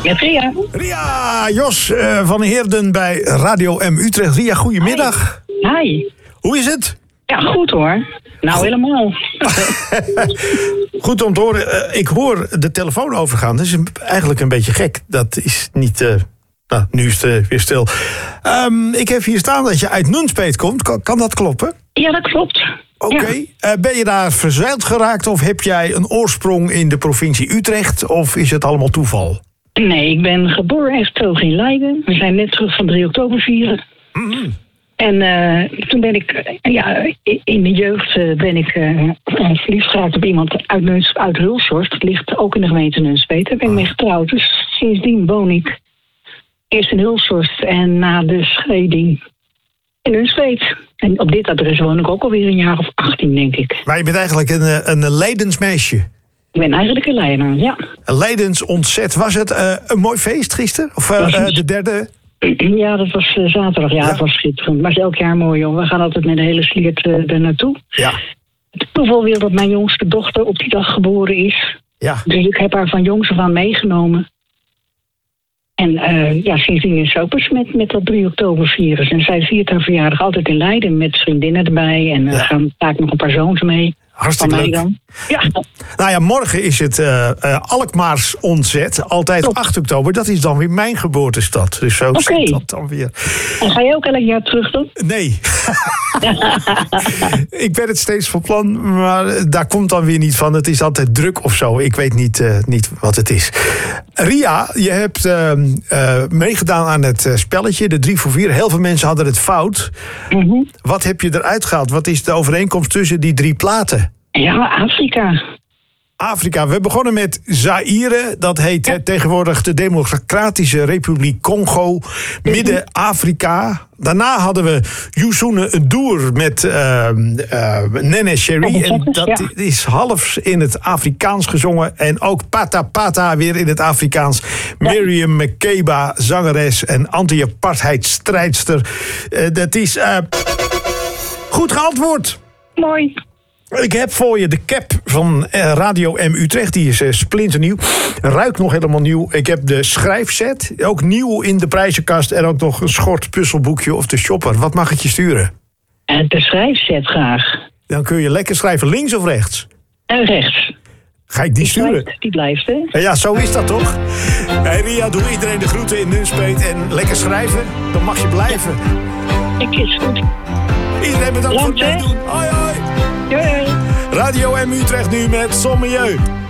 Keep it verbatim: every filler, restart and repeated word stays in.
Met Ria. Ria, Jos uh, van Heerden bij Radio M Utrecht. Ria, goedemiddag. Hi. Hoe is het? Ja, goed hoor. Nou, goed. Helemaal. Goed om te horen. Uh, ik hoor de telefoon overgaan. Dat is een, eigenlijk een beetje gek. Dat is niet... Uh, nou, nu is het uh, weer stil. Um, ik heb hier staan dat je uit Nunspeet komt. Kan, kan dat kloppen? Ja, dat klopt. Oké. Okay. Ja. Uh, ben je daar verzeild geraakt of heb jij een oorsprong in de provincie Utrecht? Of is het allemaal toeval? Nee, ik ben geboren en getogen in Leiden. We zijn net terug van drie oktober vieren. Mm-hmm. En uh, toen ben ik, uh, ja, in de jeugd uh, ben ik uh, verliefd geraakt op iemand uit, Nuns, uit Hulshorst. Dat ligt ook in de gemeente Nunspeet. Daar ben ik mee getrouwd. Dus sindsdien woon ik eerst in Hulshorst en na de scheiding in Nunspeet. En op dit adres woon ik ook alweer een jaar of achttien, denk ik. Maar je bent eigenlijk een, een Leidens meisje. Ik ben eigenlijk een Leidenaar, ja. Leidens ontzet. Was het uh, een mooi feest gisteren? Of uh, uh, de derde... Ja, dat was uh, zaterdag. Ja, ja, dat was schitterend. Maar het is elk jaar mooi, joh. We gaan altijd met de hele sliert uh, er naartoe. Ja. Het toeval wil dat mijn jongste dochter op die dag geboren is. Ja. Dus ik heb haar van jongs af aan meegenomen. En uh, ja, sindsdien is ze ook eens met, met dat drie oktober vieren. En zij viert haar verjaardag altijd in Leiden met vriendinnen erbij. En er uh, gaan vaak nog een paar zoons mee. Hartstikke leuk. Dan. Ja. Nou ja, morgen is het uh, uh, Alkmaars ontzet. Altijd Top. acht oktober. Dat is dan weer mijn geboortestad. Dus zo okay. zit dat dan weer. En ga je ook elk jaar terug dan? Nee. Ik ben het steeds van plan, maar daar komt dan weer niet van. Het is altijd druk of zo. Ik weet niet, uh, niet wat het is. Ria, je hebt uh, uh, meegedaan aan het uh, spelletje, de drie voor vier. Heel veel mensen hadden het fout. Mm-hmm. Wat heb je eruit gehaald? Wat is de overeenkomst tussen die drie platen? Ja, Afrika. Afrika. We begonnen met Zaïre. Dat heet ja. tegenwoordig de Democratische Republiek Congo. Midden-Afrika. Daarna hadden we Youssou N'Dour met uh, uh, Nene Cherie. En dat ja. is half in het Afrikaans gezongen. En ook Pata Pata weer in het Afrikaans. Ja. Miriam Makeba, zangeres en anti-apartheidstrijdster. Uh, dat is uh, goed geantwoord. Mooi. Ik heb voor je de cap van Radio M Utrecht. Die is uh, splinternieuw. Ruikt nog helemaal nieuw. Ik heb de schrijfset. Ook nieuw in de prijzenkast. En ook nog een schort puzzelboekje of de shopper. Wat mag ik je sturen? En de schrijfset graag. Dan kun je lekker schrijven. Links of rechts? En rechts. Ga ik die, die sturen? Blijft, die blijft, hè? Ja, zo is dat toch? Hey Ria, doe iedereen de groeten in Nunspeet. En lekker schrijven. Dan mag je blijven. Ik is goed. Iedereen bedankt voor het meedoen. Hoi, hoi. Doei. Radio M Utrecht nu met Sommelieu.